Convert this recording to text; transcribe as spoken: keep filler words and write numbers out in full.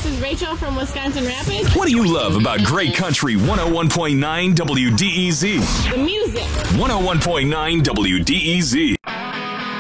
This is Rachel from Wisconsin Rapids. What do you love about Great Country one oh one point nine W D E Z? The music. one oh one point nine W D E Z.